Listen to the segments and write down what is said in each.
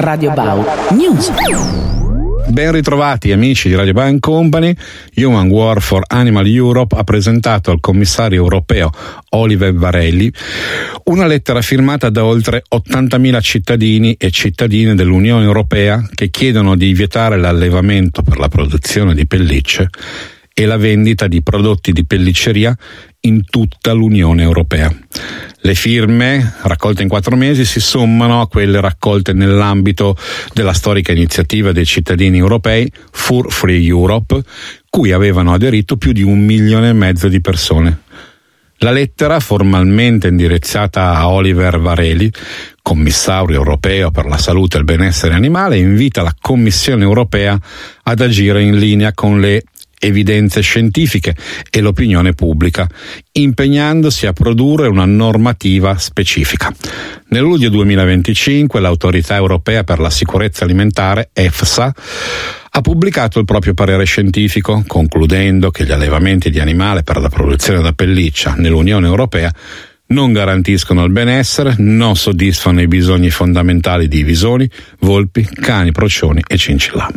Radio Bau News. Ben ritrovati amici di Radio Bau Company. Human War for Animal Europe ha presentato al commissario europeo Oliver Varhelyi una lettera firmata da oltre 80.000 cittadini e cittadine dell'Unione Europea che chiedono di vietare l'allevamento per la produzione di pellicce e la vendita di prodotti di pellicceria in tutta l'Unione Europea. Le firme, raccolte in 4 mesi, si sommano a quelle raccolte nell'ambito della storica iniziativa dei cittadini europei Fur Free Europe, cui avevano aderito più di 1,5 milioni di persone. La lettera, formalmente indirizzata a Oliver Varhelyi, commissario europeo per la salute e il benessere animale, invita la Commissione europea ad agire in linea con le evidenze scientifiche e l'opinione pubblica, impegnandosi a produrre una normativa specifica. Nel luglio 2025 l'Autorità Europea per la Sicurezza Alimentare, EFSA, ha pubblicato il proprio parere scientifico, concludendo che gli allevamenti di animali per la produzione da pelliccia nell'Unione Europea non garantiscono il benessere, non soddisfano i bisogni fondamentali di visoni, volpi, cani, procioni e cincillà.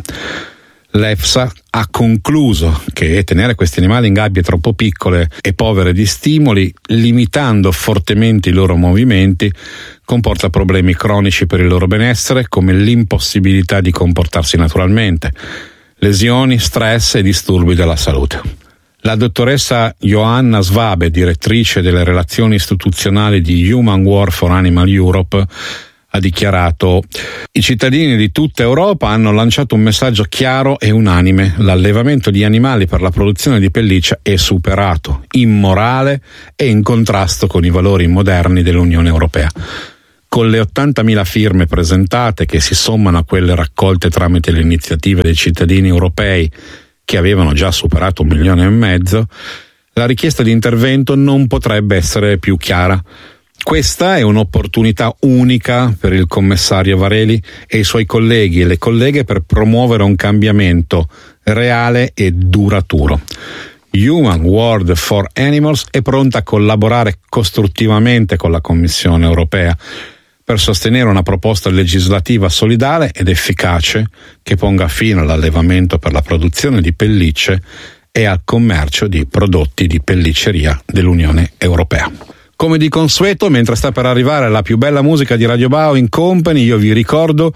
L'EFSA ha concluso che tenere questi animali in gabbie troppo piccole e povere di stimoli, limitando fortemente i loro movimenti, comporta problemi cronici per il loro benessere, come l'impossibilità di comportarsi naturalmente, lesioni, stress e disturbi della salute. La dottoressa Johanna Svabe, direttrice delle relazioni istituzionali di Human War for Animal Europe, ha dichiarato: i cittadini di tutta Europa hanno lanciato un messaggio chiaro e unanime: l'allevamento di animali per la produzione di pelliccia è superato, immorale e in contrasto con i valori moderni dell'Unione Europea. Con le 80.000 firme presentate, che si sommano a quelle raccolte tramite le iniziative dei cittadini europei che avevano già superato 1,5 milioni, la richiesta di intervento non potrebbe essere più chiara. Questa è un'opportunità unica per il commissario Varhelyi e i suoi colleghi e le colleghe per promuovere un cambiamento reale e duraturo. Human War for Animals è pronta a collaborare costruttivamente con la Commissione europea per sostenere una proposta legislativa solidale ed efficace che ponga fine all'allevamento per la produzione di pellicce e al commercio di prodotti di pellicceria dell'Unione Europea. Come di consueto, mentre sta per arrivare la più bella musica di Radio Bau Company, io vi ricordo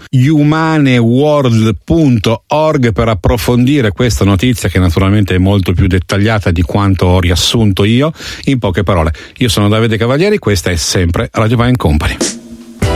humaneworld.org per approfondire questa notizia, che naturalmente è molto più dettagliata di quanto ho riassunto io in poche parole. Io sono Davide Cavalieri, questa è sempre Radio Bau Company.